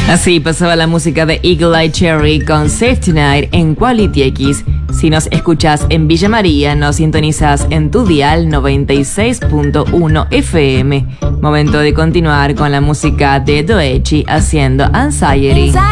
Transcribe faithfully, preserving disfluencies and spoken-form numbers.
Así pasaba la música de Eagle Eye Cherry con Safety Night en Quality X. Si nos escuchas en Villa María, nos sintonizas en tu dial noventa y seis punto uno F M. Momento de continuar con la música de Doechii haciendo Anxiety.